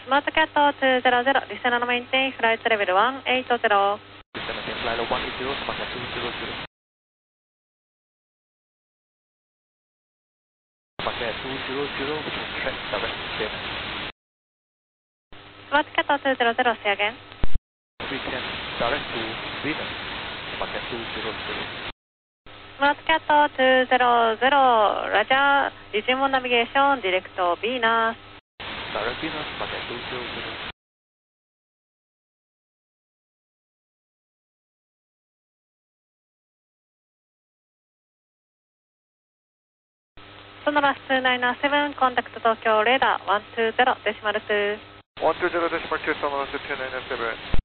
スマートキャット200、リスナーのメインテイン、フライトレベル180。 リスナーのフライト180、スマートキャット200。Packet 200 track direct again. スマートキャット200、say again. We can direct to Venus. Packet 200. スマートキャット200、ラジャー、リジモンナビゲーション、ディレクト、ビーナス。 Direct Venus, Packet 200. ソノラス297、コンタクト東京レーダー120デシマル2。 120デシマル2、ソノラス297。